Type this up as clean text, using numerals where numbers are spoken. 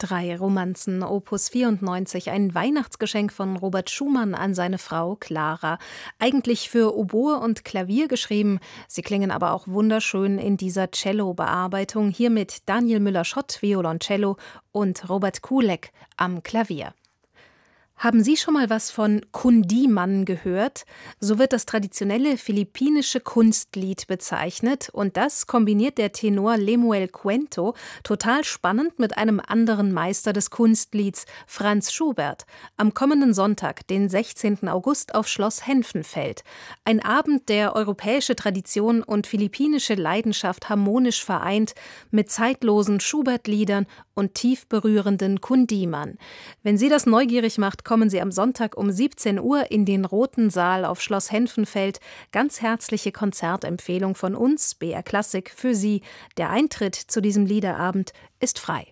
Drei Romanzen, Opus 94, ein Weihnachtsgeschenk von Robert Schumann an seine Frau Clara. Eigentlich für Oboe und Klavier geschrieben, sie klingen aber auch wunderschön in dieser Cello-Bearbeitung. Hier mit Daniel Müller-Schott, Violoncello, und Robert Kulek am Klavier. Haben Sie schon mal was von Kundiman gehört? So wird das traditionelle philippinische Kunstlied bezeichnet, und das kombiniert der Tenor Lemuel Cuento total spannend mit einem anderen Meister des Kunstlieds, Franz Schubert, am kommenden Sonntag, den 16. August auf Schloss Henfenfeld. Ein Abend, der europäische Tradition und philippinische Leidenschaft harmonisch vereint, mit zeitlosen Schubert-Liedern und tief berührenden Kundiman. Wenn Sie das neugierig macht, kommen Sie am Sonntag um 17 Uhr in den Roten Saal auf Schloss Henfenfeld. Ganz herzliche Konzertempfehlung von uns, BR Klassik, für Sie. Der Eintritt zu diesem Liederabend ist frei.